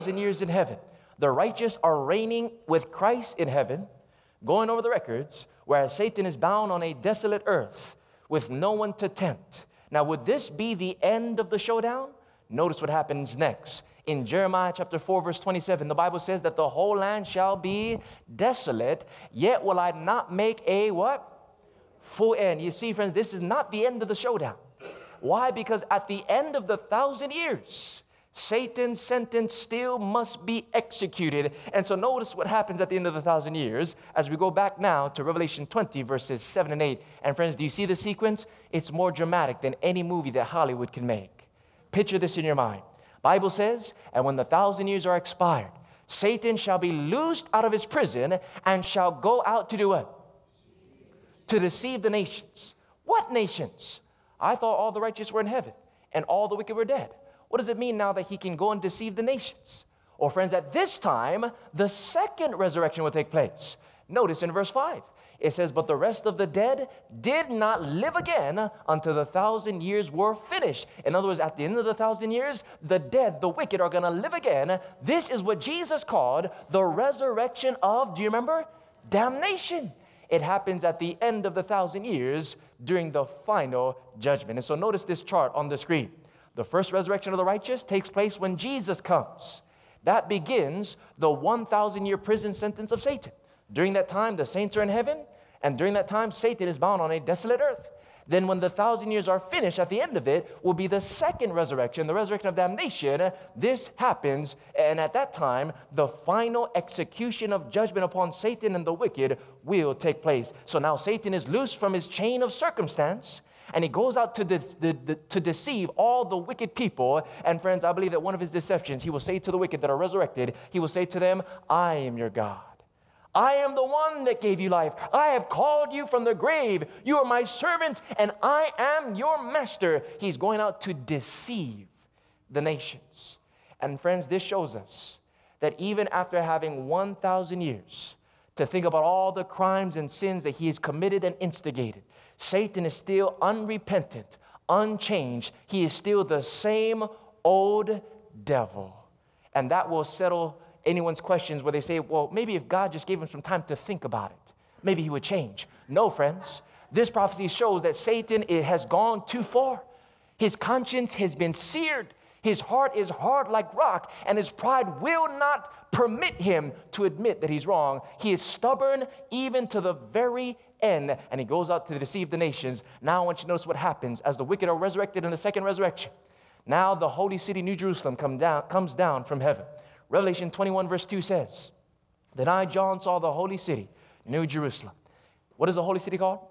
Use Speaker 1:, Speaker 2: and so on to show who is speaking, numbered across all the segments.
Speaker 1: years in heaven. The righteous are reigning with Christ in heaven, going over the records, whereas Satan is bound on a desolate earth with no one to tempt. Now, would this be the end of the showdown? Notice what happens next. In Jeremiah chapter 4, verse 27, the Bible says that the whole land shall be desolate, yet will I not make a what? Full end. You see, friends, this is not the end of the showdown. Why? Because at the end of the 1,000 years, Satan's sentence still must be executed. And so notice what happens at the end of the 1,000 years as we go back now to Revelation 20, verses 7 and 8. And friends, do you see the sequence? It's more dramatic than any movie that Hollywood can make. Picture this in your mind. Bible says, and when the 1,000 years are expired, Satan shall be loosed out of his prison and shall go out to do what? To deceive the nations. What nations? I thought all the righteous were in heaven and all the wicked were dead. What does it mean now that he can go and deceive the nations? Or friends, at this time, the second resurrection will take place. Notice in verse 5, it says, but the rest of the dead did not live again until the 1,000 years were finished. In other words, at the end of the 1,000 years, the dead, the wicked are going to live again. This is what Jesus called the resurrection of, do you remember? Damnation. It happens at the end of the 1,000 years during the final judgment. And so notice this chart on the screen. The first resurrection of the righteous takes place when Jesus comes. That begins the 1,000-year prison sentence of Satan. During that time, the saints are in heaven, and during that time, Satan is bound on a desolate earth. Then when the 1,000 years are finished, at the end of it will be the second resurrection, the resurrection of damnation. This happens, and at that time, the final execution of judgment upon Satan and the wicked will take place. So now Satan is loosed from his chain of circumstance, and he goes out to deceive all the wicked people. And friends, I believe that one of his deceptions, he will say to the wicked that are resurrected, he will say to them, I am your God. I am the one that gave you life. I have called you from the grave. You are my servants, and I am your master. He's going out to deceive the nations. And friends, this shows us that even after having 1,000 years to think about all the crimes and sins that he has committed and instigated, Satan is still unrepentant, unchanged. He is still the same old devil. And that will settle anyone's questions where they say, well, maybe if God just gave him some time to think about it, maybe he would change. No, friends. This prophecy shows that Satan has gone too far. His conscience has been seared. His heart is hard like rock, and his pride will not permit him to admit that he's wrong. He is stubborn even to the very end, and he goes out to deceive the nations. Now I want you to notice what happens as the wicked are resurrected in the second resurrection. Now the holy city, New Jerusalem, comes down from heaven. Revelation 21 verse 2 says, then I, John, saw the holy city, New Jerusalem. What is the holy city called?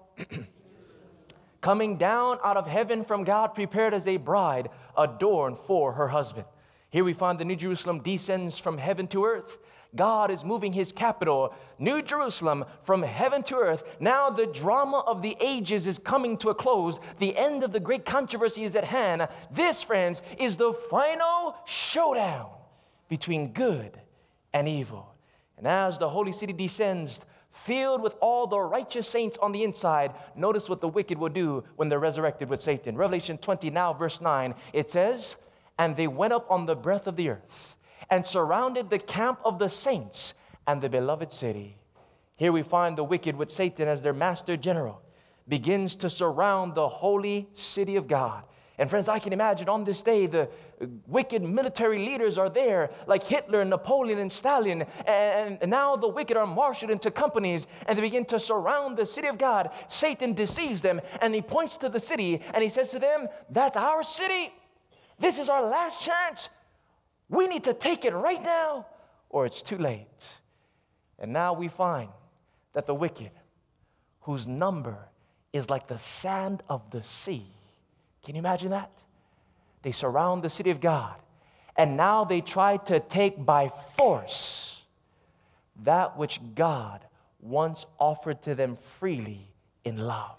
Speaker 1: Coming down out of heaven from God, prepared as a bride adorned for her husband. Here we find the New Jerusalem descends from heaven to earth. God is moving his capital, New Jerusalem, from heaven to earth. Now the drama of the ages is coming to a close. The end of the great controversy is at hand. This, friends, is the final showdown between good and evil. And as the holy city descends, filled with all the righteous saints on the inside, notice what the wicked will do when they're resurrected with Satan. Revelation 20, now verse 9, it says, and they went up on the breadth of the earth and surrounded the camp of the saints and the beloved city. Here we find the wicked with Satan as their master general begins to surround the holy city of God. And friends, I can imagine on this day, the wicked military leaders are there, like Hitler, Napoleon, and Stalin. And now the wicked are marshaled into companies, and they begin to surround the city of God. Satan deceives them, and he points to the city, and he says to them, that's our city. This is our last chance. We need to take it right now, or it's too late. And now we find that the wicked, whose number is like the sand of the sea, can you imagine that? They surround the city of God, and now they try to take by force that which God once offered to them freely in love.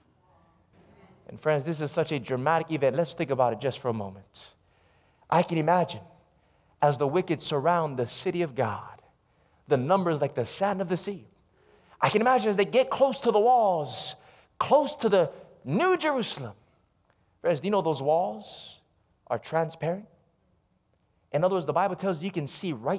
Speaker 1: And friends, this is such a dramatic event. Let's think about it just for a moment. I can imagine as the wicked surround the city of God, the numbers like the sand of the sea. I can imagine as they get close to the walls, close to the New Jerusalem. Friends, do you know those walls are transparent? In other words, the Bible tells you can see right